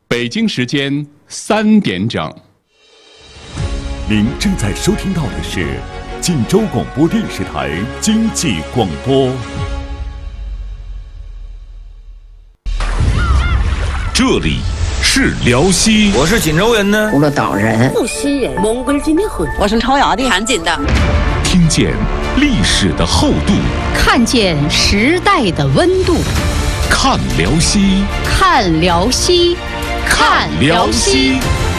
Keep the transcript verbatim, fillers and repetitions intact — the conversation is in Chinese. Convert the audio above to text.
北京时间三点整。 您正在收听到的是晋州广播电视台经济广播。这里是辽西， 我是锦州人呢， 葫芦岛人， 无锡人，蒙古军的婚， 我是朝阳的， 天津的。 听见历史的厚度， 看见时代的温度， 看辽西， 看辽西， 看辽西。